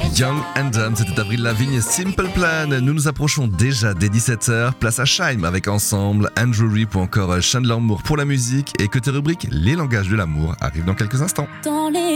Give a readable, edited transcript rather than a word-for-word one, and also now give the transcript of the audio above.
Young and Dumb, c'était Avril Lavigne, Simple Plan. Nous nous approchons déjà des 17h. Place à Scheim avec Ensemble, Andrew Reap ou encore Chandler Moore pour la musique. Et côté rubrique, les langages de l'amour arrivent dans quelques instants. Dans les